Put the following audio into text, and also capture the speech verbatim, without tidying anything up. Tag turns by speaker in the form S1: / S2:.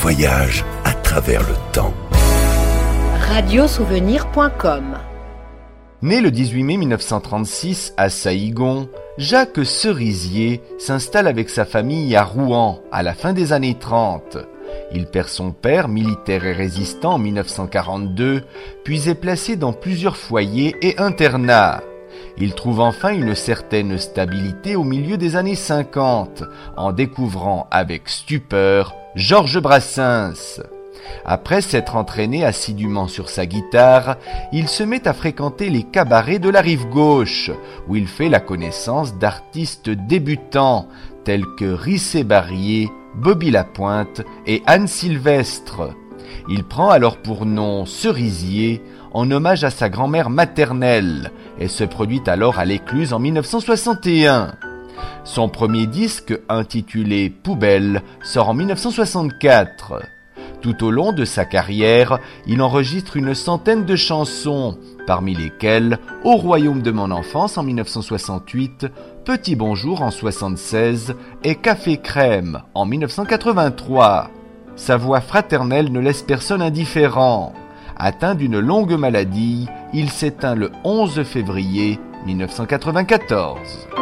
S1: voyage à travers le temps.
S2: radiosouvenir point com.
S3: Né le dix-huit mai mille neuf cent trente-six à Saïgon, Jacques Cerisier s'installe avec sa famille à Rouen à la fin des années trente. Il perd son père, militaire et résistant en mille neuf cent quarante-deux, puis est placé dans plusieurs foyers et internats. Il trouve enfin une certaine stabilité au milieu des années cinquante, en découvrant avec stupeur Georges Brassens. Après s'être entraîné assidûment sur sa guitare, il se met à fréquenter les cabarets de la rive gauche, où il fait la connaissance d'artistes débutants tels que Rissé Barrier, Bobby Lapointe et Anne Sylvestre. Il prend alors pour nom Cerisier, en hommage à sa grand-mère maternelle, et se produit alors à l'Écluse en mille neuf cent soixante et un. Son premier disque, intitulé Poubelle, sort en mille neuf cent soixante-quatre. Tout au long de sa carrière, il enregistre une centaine de chansons, parmi lesquelles Au royaume de mon enfance en mille neuf cent soixante-huit, Petit bonjour en soixante-seize et Café crème en mille neuf cent quatre-vingt-trois. Sa voix fraternelle ne laisse personne indifférent. Atteint d'une longue maladie, il s'éteint le onze février mille neuf cent quatre-vingt-quatorze.